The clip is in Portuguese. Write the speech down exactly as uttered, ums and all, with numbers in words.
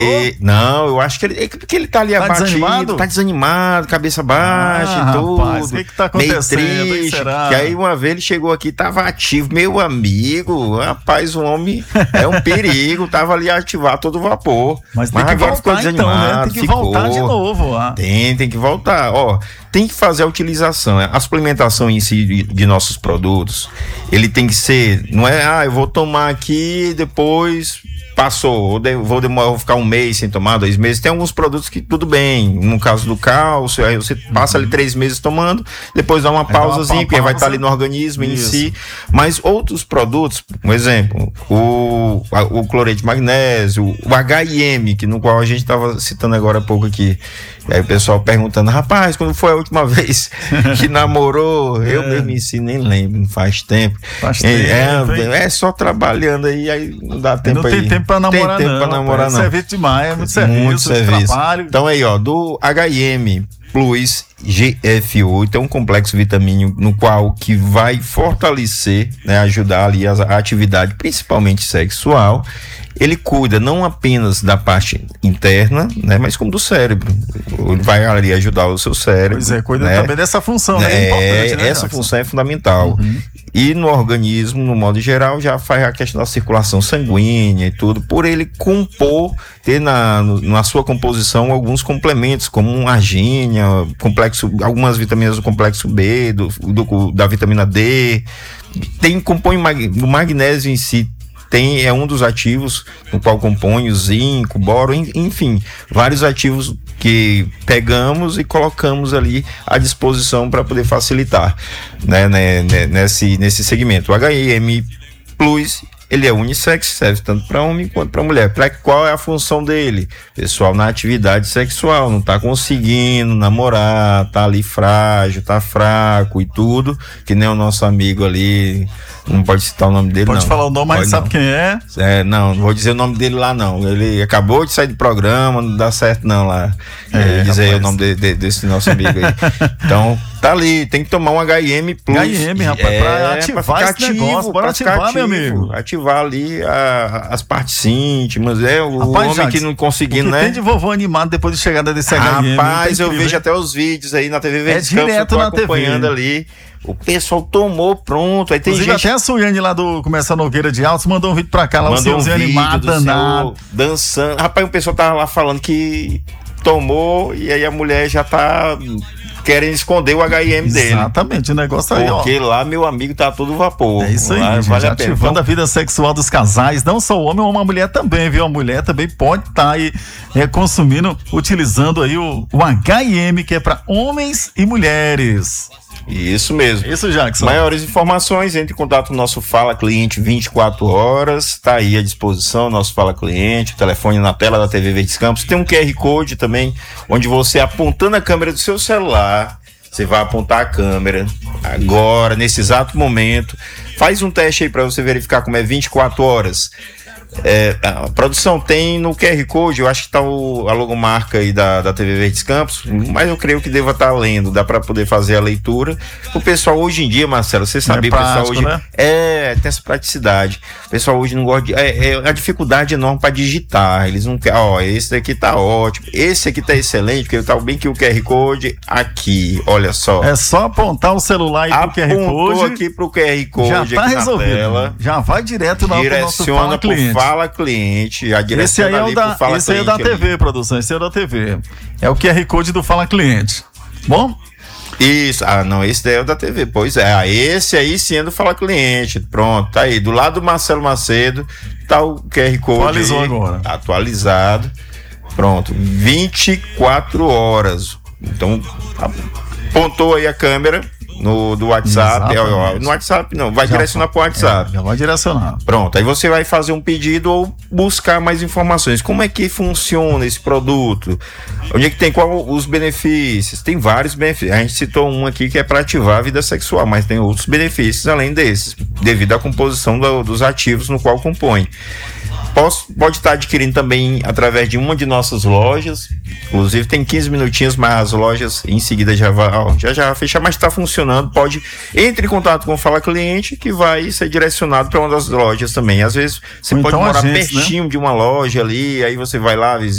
E, não, eu acho que ele, é porque ele tá ali Tá abatido, desanimado? tá desanimado, cabeça baixa Ah, e tudo. rapaz, o que que tá meio acontecendo, hein, triste. será? Que aí uma vez ele chegou aqui, tava ativo, meu amigo, rapaz, o homem é um perigo, tava ali ativar todo o vapor. Mas tem que agora ficou voltar então, né? desanimado, Tem que ficou. voltar de novo. Ah. Tem, tem que voltar. Ó, tem que fazer a utilização, a suplementação em si de, de nossos produtos. Ele tem que ser, não é, ah, eu vou tomar aqui, depois passou, vou demorar, vou ficar um mês sem tomar, dois meses. Tem alguns produtos que tudo bem, no caso do cálcio, aí você passa ali três meses tomando, depois dá uma pausazinha, porque vai estar ali no organismo em si. Mas outros produtos, um exemplo, o, o cloreto de magnésio, o H I M, que no qual a gente estava citando agora há pouco aqui. E aí o pessoal perguntando, rapaz, quando foi a última vez que namorou? Eu mesmo em si nem lembro, faz tempo. Faz tempo, é, é só trabalhando aí, aí não dá tempo não aí. Não tem tempo pra namorar tem tempo não. pra namorar, É não. serviço demais, é muito serviço, muito serviço. trabalho. Então aí, ó, do H I M Plus G F oito, é um complexo vitamínico no qual que vai fortalecer, né, ajudar ali a, a atividade, principalmente sexual. Ele cuida não apenas da parte interna, né, mas como do cérebro. Ele vai ali ajudar o seu cérebro. Pois é, cuida né? também dessa função, né? É, é importante, né, essa Jackson? função é fundamental. Uhum. E no organismo, no modo geral, já faz a questão da circulação sanguínea e tudo, por ele compor, ter na, na sua composição alguns complementos, como argínea, complexo, algumas vitaminas do complexo B, do, do, da vitamina D. Tem, compõe o magnésio em si. Tem, é um dos ativos no qual compõe o zinco, boro, enfim, vários ativos que pegamos e colocamos ali à disposição para poder facilitar, né, né, nesse, nesse segmento. O H I M Plus, ele é unissex, serve tanto para homem quanto para mulher. Pra qual é a função dele? Pessoal, na atividade sexual, não tá conseguindo namorar, tá ali frágil, tá fraco e tudo, que nem o nosso amigo ali, não pode citar o nome dele, pode não. falar o nome, mas pode sabe não. quem é? É, não, não vou dizer o nome dele lá, não. Ele acabou de sair do programa, não dá certo não lá. É, é, dizer rapaz. o nome de, de, desse nosso amigo aí. Então, tá ali, tem que tomar um H I M Plus. H I M, rapaz, é, pra ativar pra esse ativo, negócio, bora ativar, ativo, meu amigo. Ativar ali a, as partes íntimas, é, o rapaz, homem Jacques, que não conseguindo, o que né? tem de vovô animado depois de chegada desse H I M. Rapaz, eu vejo até os vídeos aí na T V Verdes é Campos, direto eu tô na acompanhando T V. ali. O pessoal tomou, pronto. Aí tem Inclusive, gente... até a Suiane lá do Começa Nogueira de Altos mandou um vídeo pra cá, lá mandou o senhorzinho um animado, danado. Dançando. Rapaz, o pessoal tava lá falando que tomou e aí a mulher já tá querendo esconder o H I M dele. Exatamente, o negócio aí, ó. Porque lá, meu amigo, tá todo vapor. É isso aí, lá, gente, vale a pena. ativando a vida sexual dos casais, não só o homem, uma mulher também, viu? A mulher também pode estar tá aí é, consumindo, utilizando aí o, o H I M, que é para homens e mulheres. Isso mesmo. Isso, Jackson. Maiores informações, entre em contato com o nosso Fala Cliente vinte e quatro horas, está aí à disposição, nosso Fala Cliente, o telefone na tela da T V Verdes Campos, tem um Q R Code também, onde você, apontando a câmera do seu celular, você vai apontar a câmera agora, nesse exato momento, faz um teste aí para você verificar como é vinte e quatro horas. É, a produção tem no Q R Code, eu acho que tá o, a logomarca aí da, da T V Verdes Campos, mas eu creio que deva estar tá lendo, dá para poder fazer a leitura. O pessoal hoje em dia, Marcelo, você sabe, é prático, o pessoal hoje né? é, tem essa praticidade. O pessoal hoje não gosta de, é, é a dificuldade enorme para digitar. Eles não querem, ó, esse daqui tá ótimo, esse aqui tá excelente, porque tá bem que o Q R Code aqui, olha só. É só apontar o celular e pro Q R Code. aqui pro Q R Code, já tá aqui resolvido. Na tela, já vai direto no nosso Fala Cliente. Fala Cliente, a esse aí é o da, Fala esse aí é da T V, ali. Produção, esse é da T V. É o Q R Code do Fala Cliente. Bom? Isso, ah não, esse daí é o da T V, pois é, ah, esse aí sim é do Fala Cliente, pronto, tá aí, do lado do Marcelo Macedo, tá o Q R Code atualizou aí, agora. Atualizado, pronto, vinte e quatro horas, então apontou aí a câmera no do WhatsApp, é, ó, no WhatsApp não, vai já direcionar para o WhatsApp. É, já vai direcionar. Pronto, aí você vai fazer um pedido ou buscar mais informações. Como é que funciona esse produto? Onde é que tem, qual os benefícios? Tem vários benefícios. A gente citou um aqui que é para ativar a vida sexual, mas tem outros benefícios além desses, devido à composição do, dos ativos no qual compõe. Posso, pode estar adquirindo também através de uma de nossas lojas. Inclusive tem quinze minutinhos, mas as lojas em seguida já vai, ó, já já vai fechar, mas está funcionando. Pode entre em contato com o Fala Cliente, que vai ser direcionado para uma das lojas também. Às vezes você Ou pode então morar agentes, pertinho, né, de uma loja ali, aí você vai lá, visita